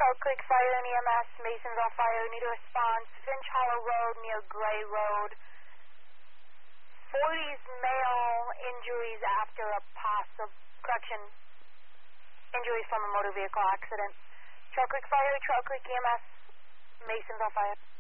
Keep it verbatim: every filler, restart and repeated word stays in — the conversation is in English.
Trail Creek Fire and E M S, Masons on fire, need a response. Finch Hollow Road near Gray Road. forties male injuries after a possible, correction, injuries from a motor vehicle accident. Trail Creek Fire, Trail Creek E M S, Masons on fire.